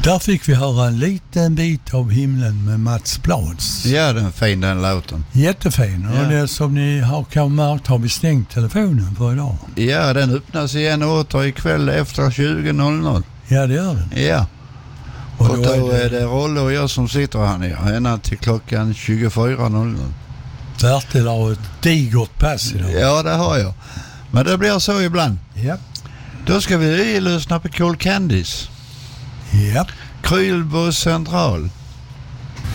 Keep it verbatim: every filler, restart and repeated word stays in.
Där fick vi höra en liten bit av himlen med Mats Blads. Ja, den är fin den låten. Jättefin. Ja. Och det som ni har kanske märkt har vi stängt telefonen för idag. Ja, den öppnas igen åter ikväll efter tjugo noll noll. Ja, det gör den. Ja. Och Och då, då, är det är det Rolle och jag som sitter här nere ända till klockan tjugofyra noll noll. Bertil har ett digert pass idag. Ja, det har jag. Men det blir så ibland. Ja. Då ska vi lyssna på Cool Candies. Ja. Krylbo central.